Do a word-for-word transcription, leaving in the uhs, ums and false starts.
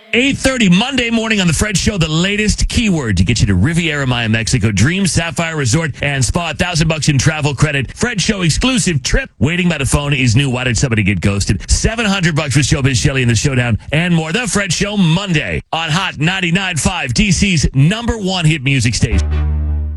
eight thirty Monday morning on The Fred Show, the latest keyword to get you to Riviera Maya, Mexico. Dream Sapphire Resort and Spa. one thousand bucks in travel credit. Fred Show exclusive trip. Waiting by the phone is new. Why did somebody get ghosted? seven hundred bucks with Showbiz Shelley in the Showdown and more. The Fred Show Monday on Hot ninety-nine point five, D C's number one hit music station.